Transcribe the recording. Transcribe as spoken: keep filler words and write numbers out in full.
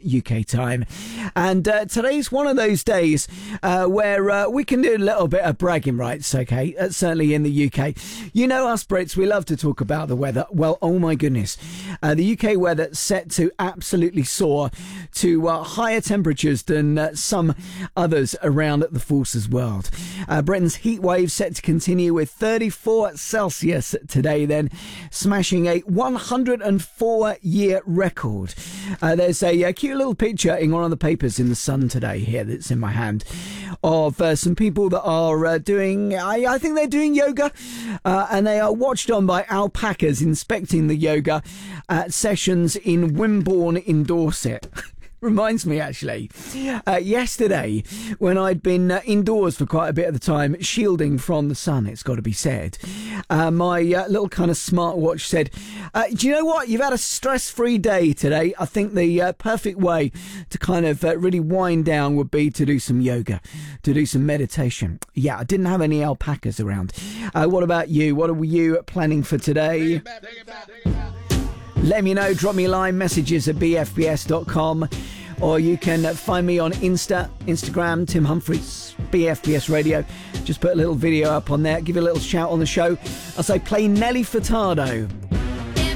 U K time. And uh, today's one of those days uh, where uh, we can do a little bit of bragging rights, okay? Uh, certainly in the U K. You know us Brits, we love to talk about the weather. Well, oh my goodness. Uh, the U K weather set to absolutely soar to uh, higher temperatures than uh, some others around the forces world. Uh, Britain's heat wave set to continue with thirty-four Celsius today, then smashing a one hundred four year record. Uh, there's a, a cute little picture in one of the papers in the Sun today here that's in my hand of uh, some people that are uh, doing, I, I think they're doing yoga, uh, and they are watched on by alpacas inspecting the yoga at sessions in Wimborne in Dorset. Reminds me, actually, uh, yesterday when I'd been uh, indoors for quite a bit of the time, shielding from the sun, it's got to be said, uh, my uh, little kind of smartwatch said, uh, do you know what? You've had a stress-free day today. I think the uh, perfect way to kind of uh, really wind down would be to do some yoga, to do some meditation. Yeah, I didn't have any alpacas around. Uh, what about you? What are you planning for today? Take it back, take it back, take it back. Let me know, drop me a line, messages at b f b s dot com, or you can find me on Insta, Instagram, Tim Humphries, B F B S Radio. Just put a little video up on there, give you a little shout on the show. I'll say play Nelly Furtado.